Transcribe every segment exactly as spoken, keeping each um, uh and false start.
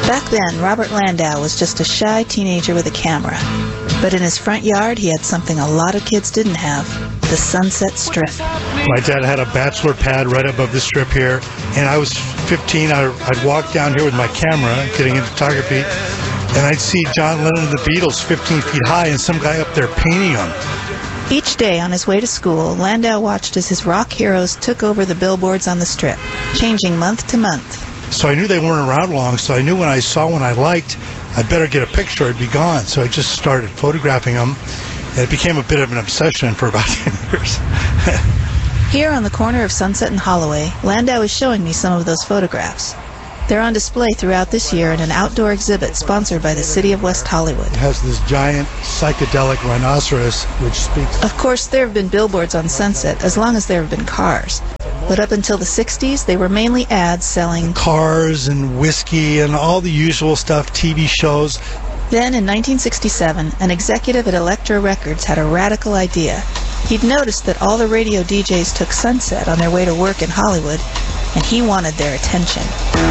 Back then, Robert Landau was just a shy teenager with a camera. But in his front yard, he had something a lot of kids didn't have, the Sunset Strip. My dad had a bachelor pad right above the strip here, and I was fifteen. I, I'd walk down here with my camera, getting into photography, and I'd see John Lennon and the Beatles fifteen feet high and some guy up there painting them. Each day on his way to school, Landau watched as his rock heroes took over the billboards on the strip, changing month to month. So I knew they weren't around long, so I knew when I saw one I liked, I'd better get a picture or it'd be gone. So I just started photographing them, and it became a bit of an obsession for about ten years. Here on the corner of Sunset and Holloway, Landau is showing me some of those photographs. They're on display throughout this year in an outdoor exhibit sponsored by the City of West Hollywood. It has this giant psychedelic rhinoceros, which speaks... Of course, there have been billboards on Sunset as long as there have been cars. But up until the sixties, they were mainly ads selling cars and whiskey and all the usual stuff, T V shows. Then, in nineteen sixty-seven, an executive at Elektra Records had a radical idea. He'd noticed that all the radio D Js took Sunset on their way to work in Hollywood, and he wanted their attention.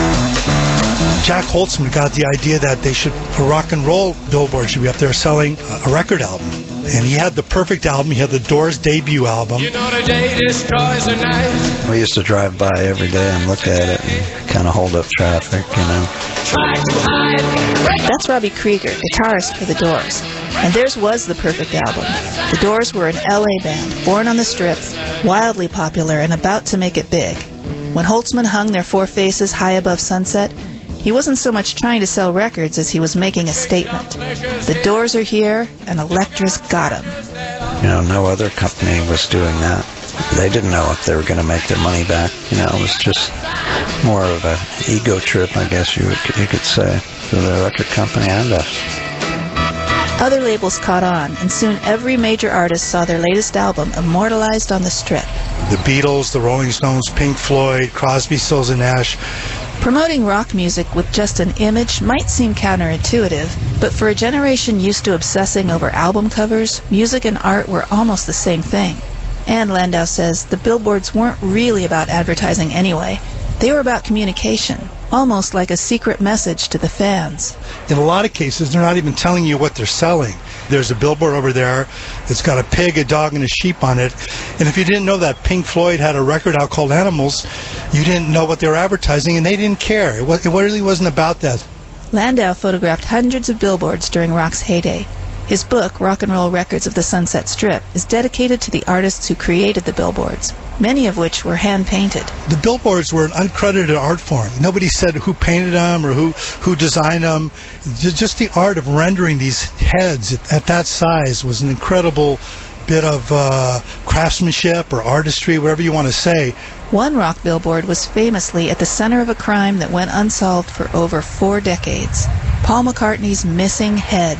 Jack Holtzman got the idea that they should, a rock and roll billboard should be up there selling a record album. And he had the perfect album. He had the Doors debut album. You know the day destroys the night. We used to drive by every day and look at it and kind of hold up traffic, you know. That's Robbie Krieger, guitarist for the Doors. And theirs was the perfect album. The Doors were an L A band, born on the Strip, wildly popular and about to make it big. When Holtzman hung their four faces high above Sunset, he wasn't so much trying to sell records as he was making a statement. The Doors are here, and Elektra's got them. You know, no other company was doing that. They didn't know if they were going to make their money back. You know, it was just more of an ego trip, I guess you, would, you could say, for the record company and us. Other labels caught on, and soon every major artist saw their latest album immortalized on the Strip. The Beatles, the Rolling Stones, Pink Floyd, Crosby, Stills and Nash. Promoting rock music with just an image might seem counterintuitive, but for a generation used to obsessing over album covers, music and art were almost the same thing. And Landau says the billboards weren't really about advertising anyway. They were about communication, almost like a secret message to the fans. In a lot of cases, they're not even telling you what they're selling. There's a billboard over there that's got a pig, a dog, and a sheep on it. And if you didn't know that Pink Floyd had a record out called Animals, you didn't know what they were advertising, and they didn't care. It, was, it really wasn't about that. Landau photographed hundreds of billboards during rock's heyday. His book, Rock and Roll Records of the Sunset Strip, is dedicated to the artists who created the billboards, many of which were hand-painted. The billboards were an uncredited art form. Nobody said who painted them or who, who designed them. Just the art of rendering these heads at, at that size was an incredible bit of uh, craftsmanship or artistry, whatever you want to say. One rock billboard was famously at the center of a crime that went unsolved for over four decades: Paul McCartney's missing head.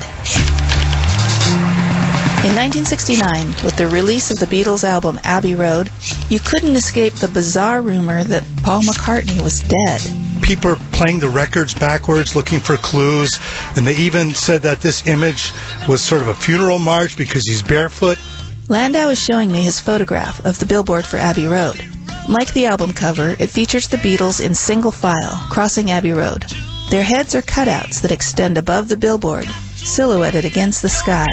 In nineteen sixty-nine, with the release of the Beatles' album Abbey Road, you couldn't escape the bizarre rumor that Paul McCartney was dead. People are playing the records backwards, looking for clues, and they even said that this image was sort of a funeral march because he's barefoot. Landau is showing me his photograph of the billboard for Abbey Road. Like the album cover, it features the Beatles in single file, crossing Abbey Road. Their heads are cutouts that extend above the billboard, silhouetted against the sky.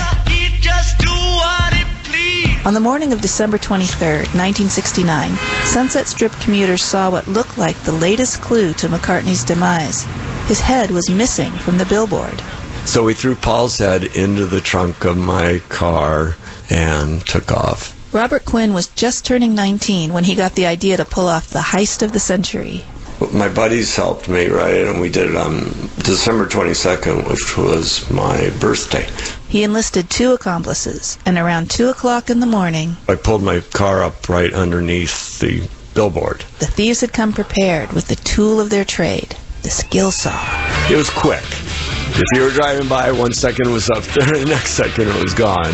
On the morning of December twenty-third, nineteen sixty-nine, Sunset Strip commuters saw what looked like the latest clue to McCartney's demise. His head was missing from the billboard. So we threw Paul's head into the trunk of my car and took off. Robert Quinn was just turning nineteen when he got the idea to pull off the heist of the century. My buddies helped me, right, and we did it on December twenty-second, which was my birthday. He enlisted two accomplices, and around two o'clock in the morning, I pulled my car up right underneath the billboard. The thieves had come prepared with the tool of their trade, the skill saw. It was quick. If you were driving by, one second it was up there, the next second it was gone.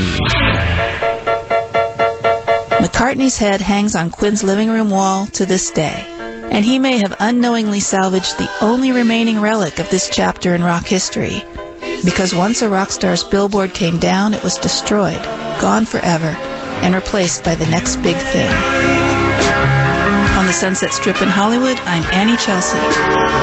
McCartney's head hangs on Quinn's living room wall to this day, and he may have unknowingly salvaged the only remaining relic of this chapter in rock history. Because once a rock star's billboard came down, it was destroyed, gone forever, and replaced by the next big thing. On the Sunset Strip in Hollywood, I'm Annie Chelsea.